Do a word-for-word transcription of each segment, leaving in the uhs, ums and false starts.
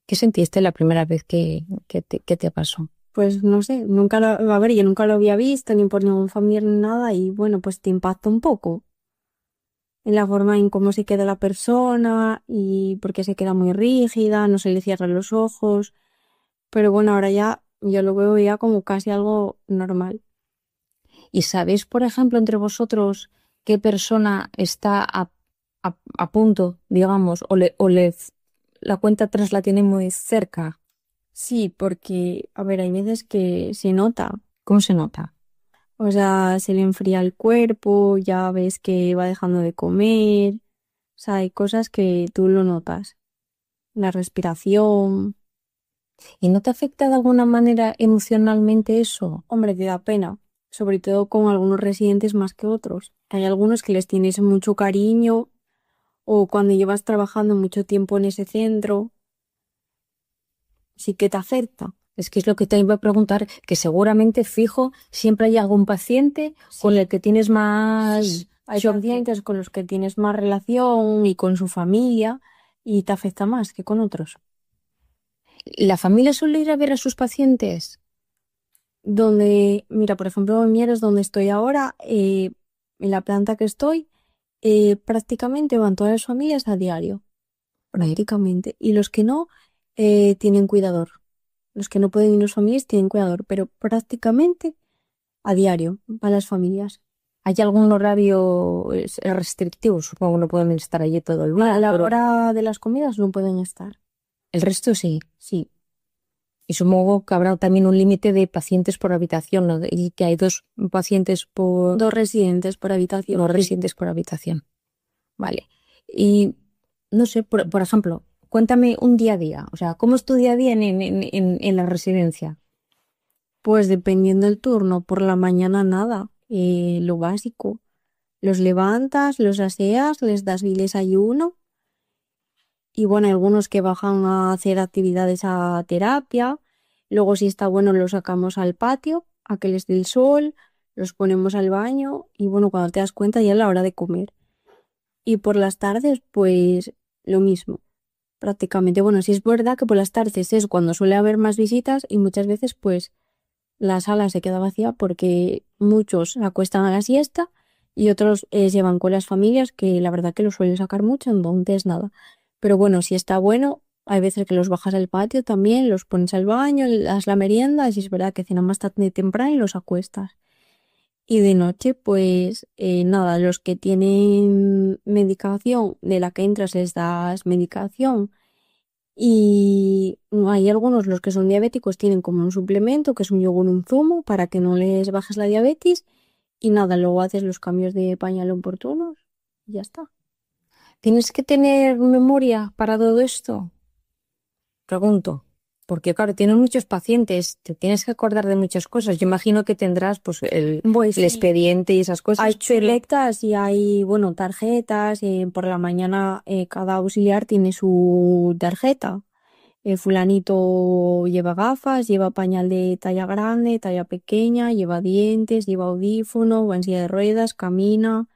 ¿Qué sentiste la primera vez que, que te, que te pasó? Pues no sé, nunca lo, a ver, yo nunca lo había visto ni por ningún familiar ni nada y bueno, pues te impacta un poco en la forma en cómo se queda la persona y porque se queda muy rígida, no se le cierran los ojos, pero bueno, ahora ya yo lo veo ya como casi algo normal. ¿Y sabéis, por ejemplo, entre vosotros qué persona está a, a- a punto, digamos, o le, o le la cuenta atrás la tiene muy cerca? Sí, porque, a ver, hay veces que se nota, ¿Cómo se nota? o sea, se le enfría el cuerpo, ya ves que va dejando de comer, o sea, hay cosas que tú lo notas, la respiración. ¿Y no te afecta de alguna manera emocionalmente eso? Hombre, te da pena, sobre todo con algunos residentes más que otros. Hay algunos que les tienes mucho cariño o cuando llevas trabajando mucho tiempo en ese centro, sí que te afecta. Es que es lo que te iba a preguntar, que seguramente fijo, siempre hay algún paciente con Sí, el que tienes más sí. Hay choque. pacientes con los que tienes más relación y con su familia y te afecta más que con otros. ¿La familia suele ir a ver a sus pacientes? Donde, mira, por ejemplo, en Mieres, donde estoy ahora, eh, en la planta que estoy, eh, prácticamente van todas las familias a diario, prácticamente. Y los que no, eh, tienen cuidador. Los que no pueden ir las familias tienen cuidador, pero prácticamente a diario van las familias. ¿Hay algún horario eh, restrictivo? Supongo que no pueden estar allí todo el A día, la pero hora de las comidas no pueden estar. el resto sí. Sí, Y supongo que habrá también un límite de pacientes por habitación, ¿no? Y que hay dos pacientes por, dos residentes por habitación. dos residentes por habitación. Vale. Y no sé, por, por ejemplo, cuéntame un día a día. O sea, ¿cómo es tu día a día en, en, en, en la residencia? Pues dependiendo del turno, por la mañana nada, eh, lo básico. Los levantas, los aseas, les das el desayuno y bueno, hay algunos que bajan a hacer actividades a terapia. Luego, si está bueno, los sacamos al patio a que les dé el sol, los ponemos al baño y bueno, cuando te das cuenta ya es la hora de comer. Y por las tardes, pues lo mismo, prácticamente. Bueno, sí es verdad que por las tardes es cuando suele haber más visitas y muchas veces pues la sala se queda vacía porque muchos se acuestan a la siesta y otros eh, se van con las familias que la verdad que los suelen sacar mucho, entonces nada. Pero bueno, si está bueno, hay veces que los bajas al patio también, los pones al baño, les das la merienda, si es verdad que cenan bastante temprano y los acuestas. Y de noche, pues eh, nada, los que tienen medicación de la que entras les das medicación y hay algunos, los que son diabéticos, tienen como un suplemento que es un yogur, un zumo para que no les bajes la diabetes y nada, luego haces los cambios de pañal oportunos y ya está. ¿Tienes que tener memoria para todo esto? Pregunto. Porque, claro, tienes muchos pacientes, te tienes que acordar de muchas cosas. Yo imagino que tendrás, pues, el, Pues el sí, expediente y esas hay cosas, pero chuletas y hay, bueno, tarjetas. Eh, por la mañana eh, cada auxiliar tiene su tarjeta. El fulanito lleva gafas, lleva pañal de talla grande, talla pequeña, lleva dientes, lleva audífono, va en silla de ruedas, camina.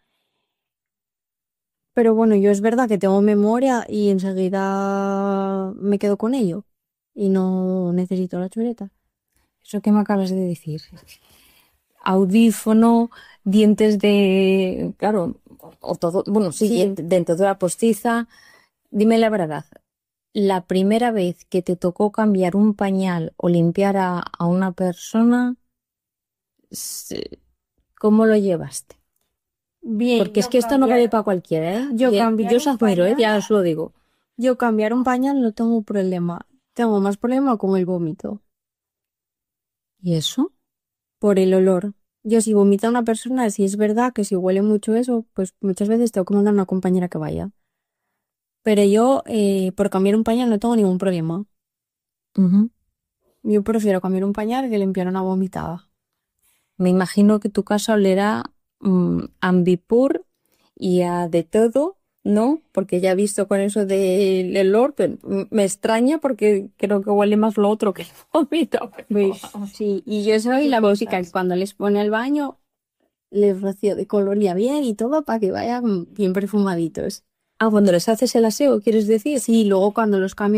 Pero bueno, yo es verdad que tengo memoria y enseguida me quedo con ello y no necesito la chuleta. eso que me acabas de decir. Audífono, dientes de, claro, o todo, bueno, sí, Sí, dentro de la postiza. Dime la verdad, la primera vez que te tocó cambiar un pañal o limpiar a, a una persona, s- ¿cómo lo llevaste? bien, Porque es yo que esto no vale cambiar, para cualquiera, ¿eh? yo Y- Yo cambiar os un admiro, ¿eh? pañal, Ya os lo digo. yo cambiar un pañal no tengo problema. Tengo más problema con el vómito, ¿Y eso? por el olor. Yo si vomita una persona, si es verdad que si huele mucho eso, pues muchas veces tengo que mandar a una compañera que vaya. Pero yo, eh, por cambiar un pañal no tengo ningún problema. Ujú. Yo prefiero cambiar un pañal que limpiar una vomitada. Me imagino que tu casa olerá mm, ambipur y a de todo, ¿no? Porque ya he visto con eso del olor, pero mm, me extraña porque creo que huele más lo otro que el vómito. Pero Pues vamos, sí, y yo soy ¿qué la música que cosas? cuando les pone al baño, les rocío de colonia bien y todo para que vayan bien perfumaditos. Ah, cuando les haces el aseo, ¿quieres decir? Sí, luego cuando los cambio